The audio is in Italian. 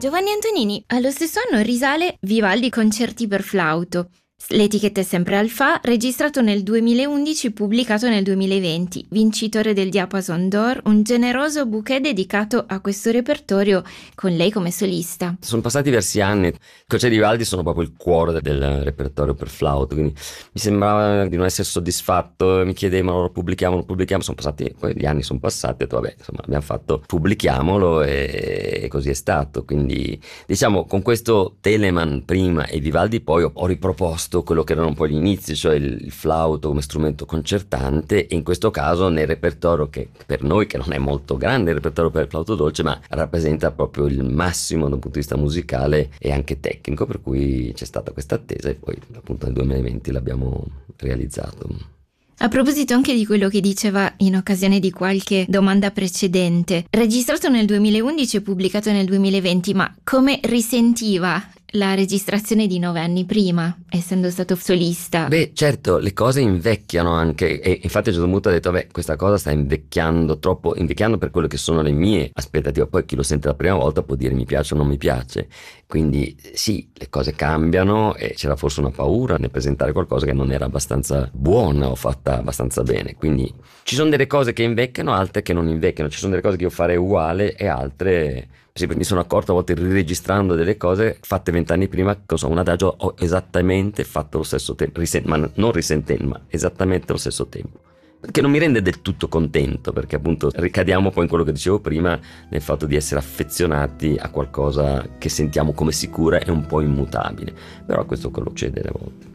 Giovanni Antonini. Allo stesso anno risale Vivaldi concerti per flauto. L'etichetta è sempre Alpha, registrato nel 2011, pubblicato nel 2020, vincitore del Diapason d'Or, un generoso bouquet dedicato a questo repertorio con lei come solista. Sono passati diversi anni, i concerti di Vivaldi sono proprio il cuore del repertorio per flauto, quindi mi sembrava di non essere soddisfatto, mi chiedevano lo pubblichiamo, sono passati, poi gli anni sono passati, ho detto vabbè, insomma abbiamo fatto, pubblichiamolo e così è stato, quindi diciamo con questo Telemann prima e Vivaldi poi ho riproposto quello che erano un po' gli inizi, cioè il flauto come strumento concertante, e in questo caso nel repertorio che per noi, che non è molto grande il repertorio per il flauto dolce, ma rappresenta proprio il massimo da un punto di vista musicale e anche tecnico, per cui c'è stata questa attesa e poi appunto nel 2020 l'abbiamo realizzato. A proposito anche di quello che diceva in occasione di qualche domanda precedente, registrato nel 2011 e pubblicato nel 2020, ma come risentiva la registrazione di 9 anni prima, essendo stato solista? Beh, certo, le cose invecchiano anche, e infatti a un certo punto ho detto, vabbè, questa cosa sta invecchiando troppo, invecchiando per quello che sono le mie aspettative, poi chi lo sente la prima volta può dire mi piace o non mi piace, quindi sì, le cose cambiano e c'era forse una paura nel presentare qualcosa che non era abbastanza buona o fatta abbastanza bene, quindi ci sono delle cose che invecchiano, altre che non invecchiano, ci sono delle cose che io farei uguale e altre... mi sono accorto a volte riregistrando delle cose fatte 20 anni prima, che so, un adagio ho esattamente fatto lo stesso tempo, ma non risentendo, ma esattamente lo stesso tempo, che non mi rende del tutto contento, perché appunto ricadiamo poi in quello che dicevo prima, nel fatto di essere affezionati a qualcosa che sentiamo come sicura e un po' immutabile, però questo quello succede a volte.